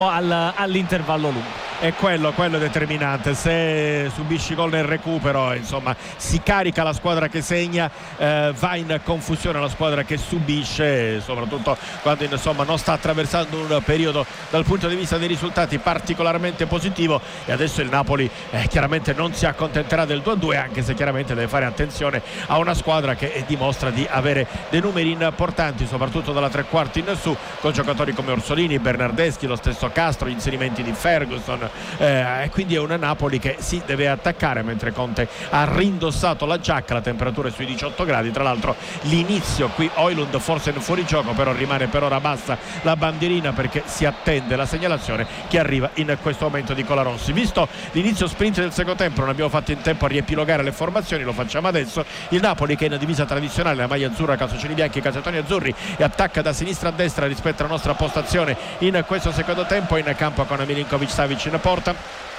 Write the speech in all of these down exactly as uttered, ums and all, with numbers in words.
al, all'intervallo lungo. È quello, quello determinante. Se subisci gol nel recupero, insomma, si carica la squadra che segna, eh, va in confusione la squadra che subisce, soprattutto quando insomma non sta attraversando un periodo dal punto di vista dei risultati particolarmente positivo. E adesso il Napoli eh, chiaramente non si accontenterà del due a due, anche se chiaramente deve fare attenzione a una squadra che eh, dimostra di avere dei numeri importanti, soprattutto dalla tre quarti in su, con giocatori come Orsolini, Bernardeschi, lo stesso Castro, gli inserimenti di Ferguson. Eh, quindi è una Napoli che si deve attaccare, mentre Conte ha rindossato la giacca. La temperatura è sui diciotto gradi. Tra l'altro l'inizio qui, Højlund forse in fuorigioco, però rimane per ora bassa la bandierina perché si attende la segnalazione che arriva in questo momento di Colarossi. Visto l'inizio sprint del secondo tempo, non abbiamo fatto in tempo a riepilogare le formazioni, lo facciamo adesso. Il Napoli, che è in divisa tradizionale, la maglia azzurra, calzoncini bianchi e calzettoni azzurri, e attacca da sinistra a destra rispetto alla nostra postazione in questo secondo tempo. In campo con Milinkovic-Savic in porta,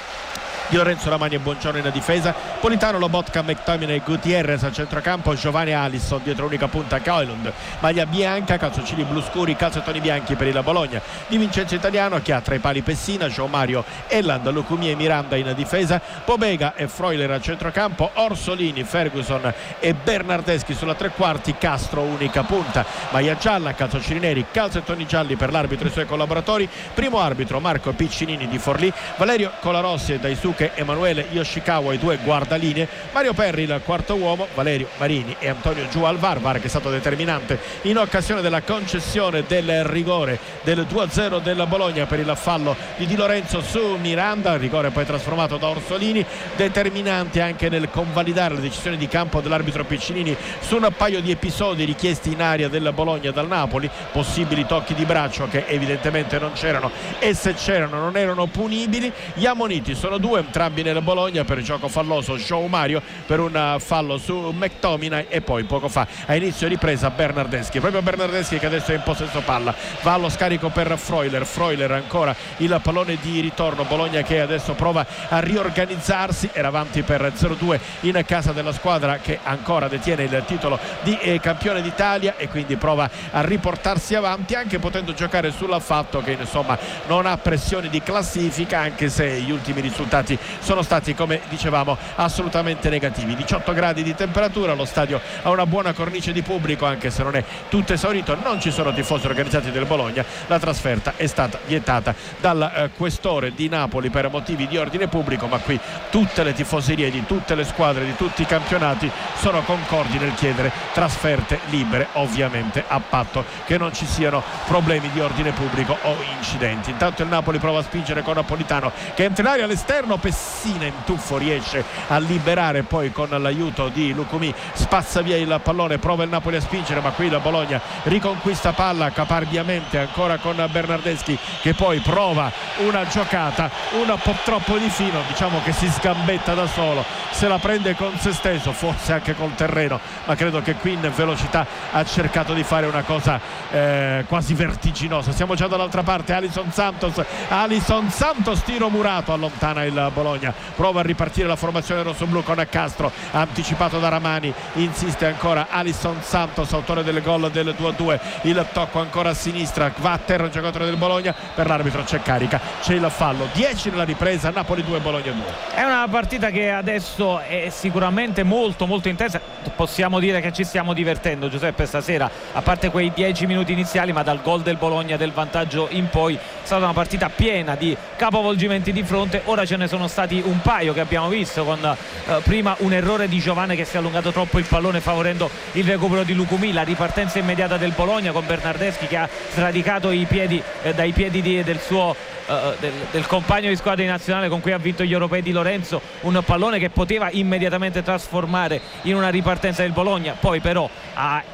Di Lorenzo, Ramani e Buongiorno in difesa, Politano, Lobotka, McTominay, Gutierrez a centrocampo, Giovanni Alisson dietro unica punta, Højlund, maglia bianca, calzoncini blu scuri, calzettoni bianchi per il Bologna di Vincenzo Italiano, che ha tra i pali Pessina, João Mario, Elland, Lucumí e Miranda in difesa, Pobega e Freuler a centrocampo, Orsolini, Ferguson e Bernardeschi sulla tre quarti, Castro unica punta, maglia gialla, calzoncini neri, calzettoni gialli per l'arbitro e i suoi collaboratori. Primo arbitro Marco Piccinini di Forlì, Valerio Colarossi e Daisuke Emanuele Yoshikawa, i due guardalinee, Mario Perri il quarto uomo, Valerio Marini e Antonio Giù al V A R, V A R che è stato determinante in occasione della concessione del rigore del due a zero del Bologna per il fallo di Di Lorenzo su Miranda, rigore poi trasformato da Orsolini, determinante anche nel convalidare la decisione di campo dell'arbitro Piccinini su un paio di episodi richiesti in aria del Bologna dal Napoli, possibili tocchi di braccio che evidentemente non c'erano, e se c'erano non erano punibili. Gli ammoniti sono due, entrambi nel Bologna, per gioco falloso João Mario per un fallo su McTominay, e poi poco fa a inizio ripresa Bernardeschi, proprio Bernardeschi che adesso è in possesso palla, va allo scarico per Freuler, Freuler ancora il pallone di ritorno, Bologna che adesso prova a riorganizzarsi, era avanti per zero due in casa della squadra che ancora detiene il titolo di eh, campione d'Italia, e quindi prova a riportarsi avanti, anche potendo giocare sul fatto che insomma non ha pressioni di classifica, anche se gli ultimi risultati sono stati, come dicevamo, assolutamente negativi. diciotto gradi di temperatura, lo stadio ha una buona cornice di pubblico, anche se non è tutto esaurito, non ci sono tifosi organizzati del Bologna. La trasferta è stata vietata dal eh, questore di Napoli per motivi di ordine pubblico, ma qui tutte le tifoserie di tutte le squadre di tutti i campionati sono concordi nel chiedere trasferte libere, ovviamente a patto che non ci siano problemi di ordine pubblico o incidenti. Intanto il Napoli prova a spingere con Napolitano che entra in area all'esterno, Pessina in tuffo riesce a liberare, poi con l'aiuto di Lucumí spazza via il pallone, prova il Napoli a spingere, ma qui la Bologna riconquista palla caparbiamente ancora con Bernardeschi, che poi prova una giocata un po' troppo di fino, diciamo che si sgambetta da solo, se la prende con se stesso, forse anche col terreno, ma credo che qui in velocità ha cercato di fare una cosa eh, quasi vertiginosa. Siamo già dall'altra parte, Alisson Santos, Alisson Santos, tiro murato, allontana il Bologna, prova a ripartire la formazione rossoblu con Castro, anticipato da Ramani, insiste ancora Alisson Santos, autore del gol del due a due, il tocco ancora a sinistra, va a terra il giocatore del Bologna, per l'arbitro c'è carica, c'è il fallo, dieci nella ripresa, Napoli due, Bologna due. È una partita che adesso è sicuramente molto molto intensa, possiamo dire che ci stiamo divertendo, Giuseppe, stasera, a parte quei dieci minuti iniziali, ma dal gol del Bologna, del vantaggio in poi, è stata una partita piena di capovolgimenti di fronte. Ora ce ne sono stati un paio che abbiamo visto, con eh, prima un errore di Giovanni che si è allungato troppo il pallone favorendo il recupero di Lucumí, la ripartenza immediata del Bologna con Bernardeschi che ha sradicato i piedi eh, dai piedi di, del suo uh, del, del compagno di squadra di nazionale con cui ha vinto gli europei, Di Lorenzo, un pallone che poteva immediatamente trasformare in una ripartenza del Bologna, poi però ha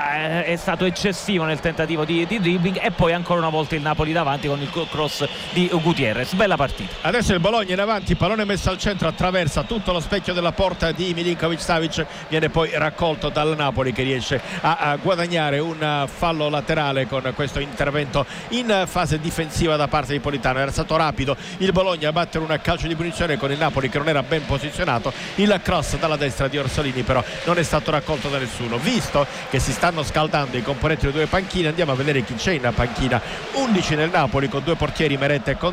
è stato eccessivo nel tentativo di, di dribbling, e poi ancora una volta il Napoli davanti con il cross di Gutierrez. Bella partita. Adesso il Bologna in avanti, pallone messo al centro, attraversa tutto lo specchio della porta di Milinkovic-Savic, viene poi raccolto dal Napoli che riesce a, a guadagnare un fallo laterale con questo intervento in fase difensiva da parte di Politano. Era stato rapido il Bologna a battere un calcio di punizione con il Napoli che non era ben posizionato, il cross dalla destra di Orsolini però non è stato raccolto da nessuno, visto che si stanno scaldando i componenti delle due panchine. Andiamo a vedere chi c'è in panchina. undici nel Napoli con due portieri, Meret e